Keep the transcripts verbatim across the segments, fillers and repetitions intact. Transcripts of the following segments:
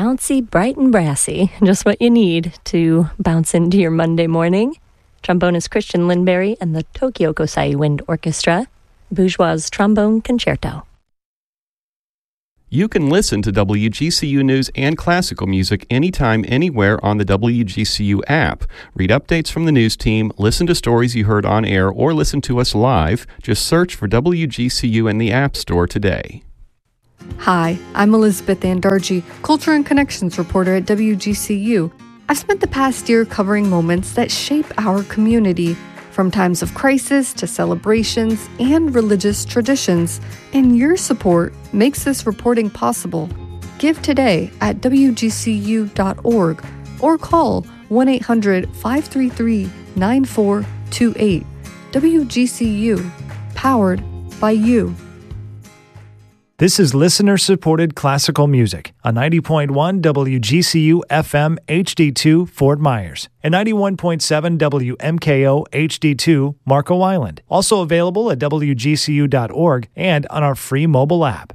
bouncy, bright, and brassy. Just what you need to bounce into your Monday morning. Trombonist Christian Lindberry and the Tokyo Kosai Wind Orchestra. Bourgeois Trombone Concerto. You can listen to W G C U News and classical music anytime, anywhere on the W G C U app. Read updates from the news team, listen to stories you heard on air, or listen to us live. Just search for W G C U in the App Store today. Hi, I'm Elizabeth Andarji, Culture and Connections reporter at W G C U. I've spent the past year covering moments that shape our community, from times of crisis to celebrations and religious traditions, and your support makes this reporting possible. Give today at W G C U dot org or call one eight hundred, five three three, nine four two eight. W G C U, powered by you. This is listener-supported classical music on ninety point one W G C U F M H D two Fort Myers and ninety-one point seven W M K O H D two Marco Island. Also available at W G C U dot org and on our free mobile app.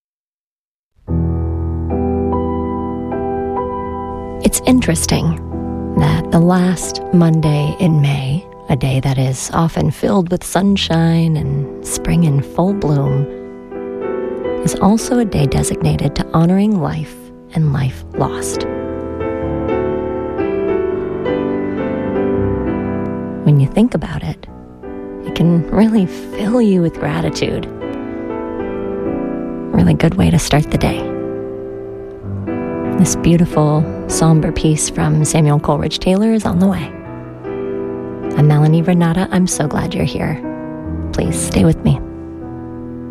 It's interesting that the last Monday in May, a day that is often filled with sunshine and spring in full bloom, is also a day designated to honoring life and life lost. When you think about it, it can really fill you with gratitude. A really good way to start the day. This beautiful, somber piece from Samuel Coleridge Taylor is on the way. I'm Melanie Renata. I'm so glad you're here. Please stay with me.